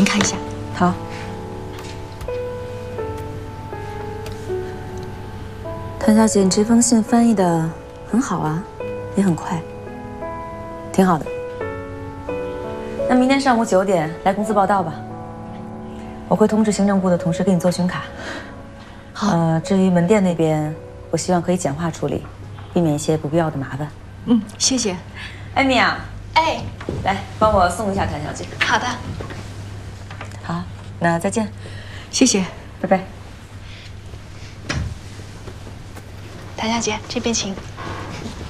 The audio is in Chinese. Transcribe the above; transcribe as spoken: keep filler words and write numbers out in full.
您看一下。 好。谭小姐，你这封信翻译的很好啊，也很快，挺好的。那明天上午九点来公司报到吧。我会通知行政部的同事给你做巡卡。好。呃，至于门店那边，我希望可以简化处理，避免一些不必要的麻烦。 嗯，谢谢。 艾米啊， 哎， 来帮我送一下谭小姐。 好的。 好，那再见。 谢谢， 拜拜。 谭小姐，这边请。